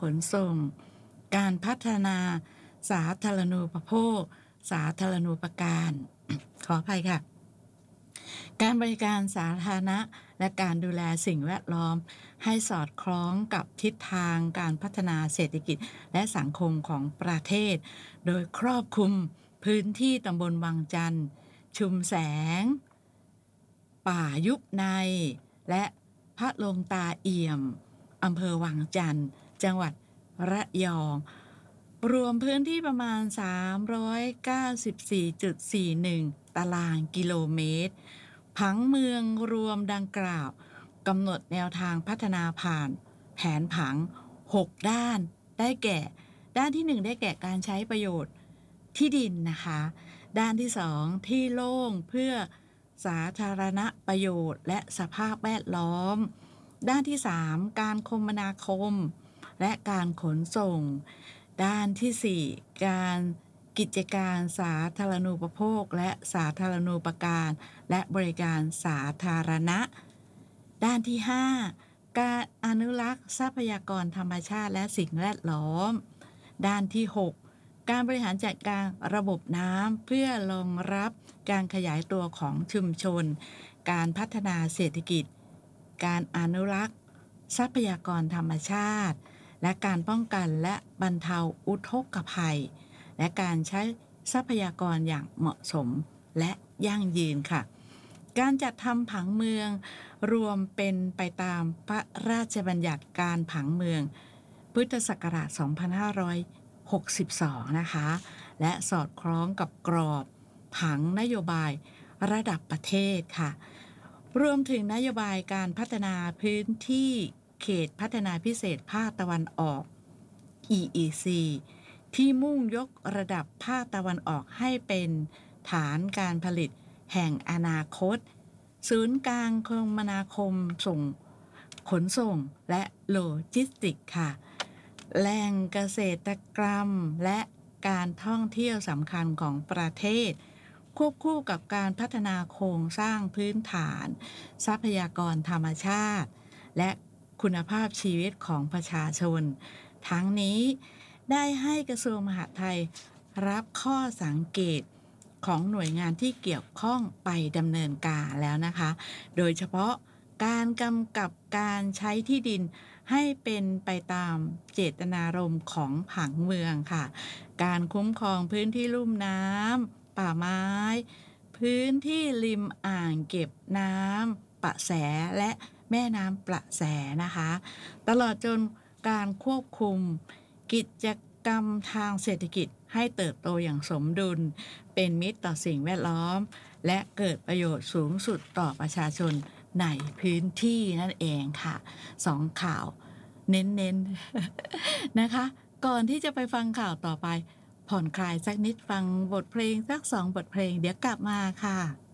นส่งการพัฒนาสาธารณูปโภคสาธารณูปการ ขออภัยค่ะการบริการสาธารณะและการดูแลสิ่งแวดล้อมให้สอดคล้องกับทิศทางการพัฒนาเศรษฐกิจและสังคมของประเทศโดยครอบคลุมพื้นที่ตำบลวังจันทร์ชุมแสงป่ายุบในและพระลงตาเอี่ยมอำเภอวังจันทร์จังหวัดระยองรวมพื้นที่ประมาณ 394.41 ตารางกิโลเมตรผังเมืองรวมดังกล่าวกำหนดแนวทางพัฒนาผ่านแผนผัง 6 ด้านได้แก่ด้านที่ 1 ได้แก่การใช้ประโยชน์ที่ดินนะคะด้านที่ 2 ที่โล่งเพื่อสาธารณประโยชน์และสภาพแวดล้อมด้านที่ 3 การคมนาคมและการขนส่งด้านที่ 4 การกิจการสาธารณูปโภคและสาธารณูปการและบริการสาธารณะด้านที่ 5 การอนุรักษ์ทรัพยากรธรรมชาติและสิ่งแวดล้อมด้านที่ 6 การบริหารจัดการระบบน้ำเพื่อรองรับการขยายตัวของชุมชนการพัฒนาเศรษฐกิจการอนุรักษ์ทรัพยากรธรรมชาติและการป้องกันและบรรเทาอุทกภัยและการใช้ทรัพยากรอย่างเหมาะสมและยั่งยืนค่ะการจัดทำผังเมืองรวมเป็นไปตามพระราชบัญญัติการผังเมืองพุทธศักราช 2562 นะคะและสอดคล้องกับกรอบผังนโยบายระดับประเทศค่ะรวมถึงนโยบายการพัฒนาพื้นที่เขตพัฒนาพิเศษภาคตะวันออก EEC ที่มุ่งยกระดับภาคตะวันออกให้เป็นฐานการผลิตแห่งอนาคตศูนย์กลางคมนาคมขนส่งและโลจิสติกส์ค่ะแหล่งเกษตรกรรมและการท่องเที่ยวสำคัญของประเทศควบคู่กับการพัฒนาโครงสร้างพื้นฐานทรัพยากรธรรมชาติและคุณภาพชีวิตของประชาชนทั้งนี้ได้ให้กระทรวงมหาดไทยรับข้อสังเกตของหน่วยงานที่เกี่ยวข้องไปดำเนินการแล้วนะคะโดยเฉพาะการกำกับการใช้ที่ดินให้เป็นไปตามเจตนารมณ์ของผังเมืองค่ะการคุ้มครองพื้นที่ลุ่มน้ำป่าไม้พื้นที่ริมอ่างเก็บน้ำประแสและแม่น้ำประแสนะคะตลอดจนการควบคุมกิจกรรมทางเศรษฐกิจให้เติบโตอย่างสมดุลเป็นมิตรต่อสิ่งแวดล้อมและเกิดประโยชน์สูงสุดต่อประชาชนในพื้นที่นั่นเองค่ะสองข่าวเน้นๆ นะคะก่อนที่จะไปฟังข่าวต่อไปผ่อนคลายสักนิดฟังบทเพลงสัก2 บทเพลงเดี๋ยวกลับมาค่ะ